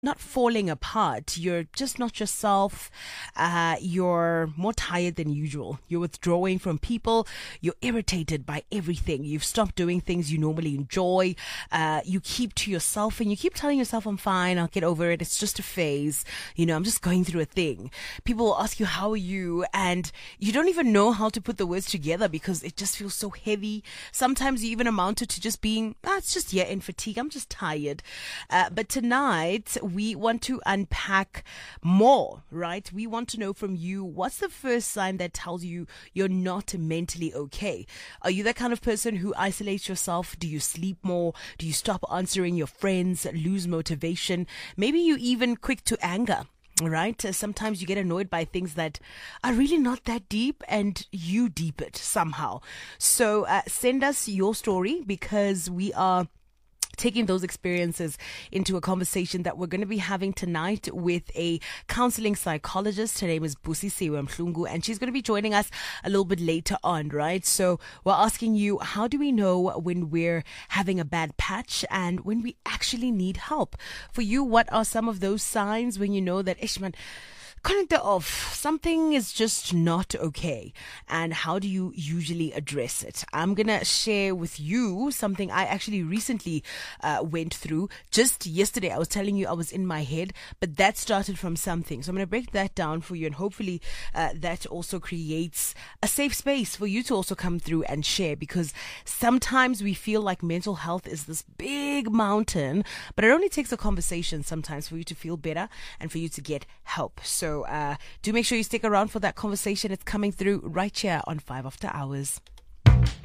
not falling apart. You're just not yourself. You're more tired than usual. You're withdrawing from people. You're irritated by everything. You've stopped doing things you normally enjoy. You keep to yourself and you keep telling yourself, I'm fine. I'll get over it. It's just a phase. I'm just going through a thing. People will ask you, how are you? And you don't even know how to put the words together because it just feels so heavy. Sometimes you even amount it to just being, it's just in fatigue. I'm just tired. But tonight, we want to unpack more, right? We want to know from you, what's the first sign that tells you you're not mentally okay? Are you that kind of person who isolates yourself? Do you sleep more? Do you stop answering your friends, lose motivation? Maybe you even quick to anger. Right? Sometimes you get annoyed by things that are really not that deep and you deep it somehow. So send us your story because we are taking those experiences into a conversation that we're going to be having tonight with a counseling psychologist. Her name is Busisiwe Mhlungu, and she's going to be joining us a little bit later on, right? So we're asking you, how do we know when we're having a bad patch and when we actually need help? For you, what are some of those signs when you know that, Ishman, kind of something is just not okay, and how do you usually address it? I'm gonna share with you something I actually recently went through just yesterday. I was telling you I was in my head, but that started from something. So I'm gonna break that down for you, and hopefully that also creates a safe space for you to also come through and share, because sometimes we feel like mental health is this big mountain, but it only takes a conversation sometimes for you to feel better and for you to get help. So do make sure you stick around for that conversation. It's coming through right here on 5 After Hours.